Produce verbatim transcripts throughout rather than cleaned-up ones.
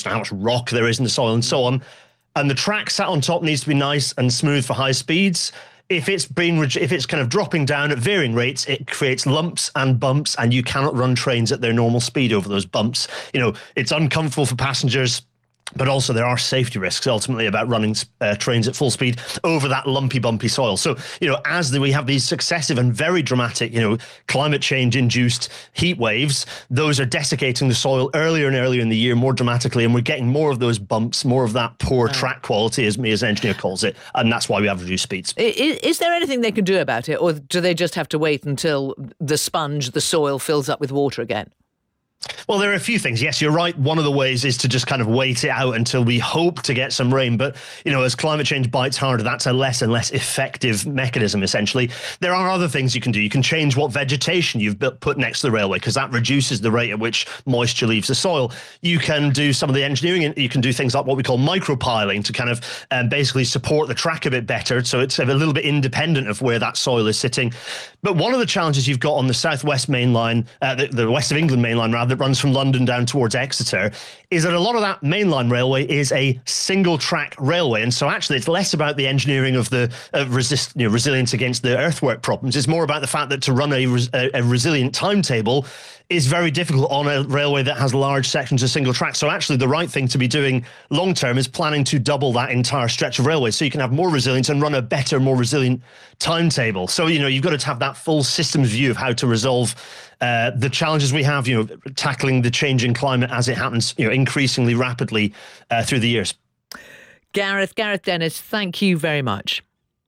to how much rock there is in the soil and so on. And the track sat on top needs to be nice and smooth for high speeds. If it's been, if it's kind of dropping down at varying rates, it creates lumps and bumps, and you cannot run trains at their normal speed over those bumps. You know, it's uncomfortable for passengers, but also there are safety risks ultimately about running uh, trains at full speed over that lumpy, bumpy soil. So, you know, as the, we have these successive and very dramatic, you know, climate change induced heat waves, those are desiccating the soil earlier and earlier in the year more dramatically, and we're getting more of those bumps, more of that poor track quality, as me as engineer calls it, and that's why we have reduced speeds. Is, is there anything they can do about it, or do they just have to wait until the sponge, the soil, fills up with water again? Well, there are a few things. Yes, you're right. One of the ways is to just kind of wait it out until we hope to get some rain. But, you know, as climate change bites harder, that's a less and less effective mechanism, essentially. There are other things you can do. You can change what vegetation you've built, put next to the railway, because that reduces the rate at which moisture leaves the soil. You can do some of the engineering. You can do things like what we call micropiling to kind of um, basically support the track a bit better, so it's a little bit independent of where that soil is sitting. But one of the challenges you've got on the southwest main line, uh, the, the west of England main line, rather, that runs from London down towards Exeter, is that a lot of that mainline railway is a single track railway. And so actually it's less about the engineering of the uh, resist, you know, resilience against the earthwork problems. It's more about the fact that to run a, res a, a resilient timetable is very difficult on a railway that has large sections of single track. So actually the right thing to be doing long term is planning to double that entire stretch of railway so you can have more resilience and run a better, more resilient timetable. So, you know, you've got to have that full systems view of how to resolve uh, the challenges we have, you know, tackling the changing climate as it happens, you know, increasingly rapidly uh, through the years. Gareth, Gareth Dennis, thank you very much.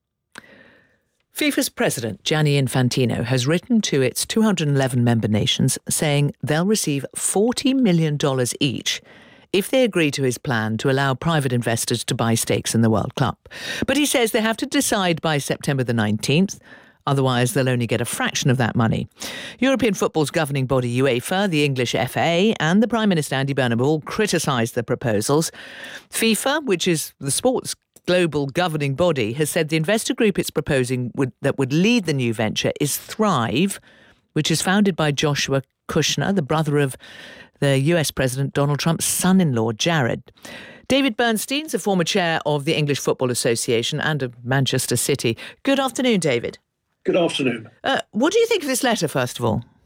FIFA's president, Gianni Infantino, has written to its two hundred eleven member nations saying they'll receive forty million dollars each if they agree to his plan to allow private investors to buy stakes in the World Cup. But he says they have to decide by September the nineteenth, otherwise they'll only get a fraction of that money. European football's governing body UEFA, the English F A and the Prime Minister Andy Burnham all criticised the proposals. FIFA, which is the sports global governing body, has said the investor group it's proposing would, that would lead the new venture is Thrive, which is founded by Joshua Kushner, the brother of the U S President Donald Trump's son-in-law, Jared. David Bernstein's a former chair of the English Football Association and of Manchester City. Good afternoon, David. Good afternoon. Uh, what do you think of this letter, first of all?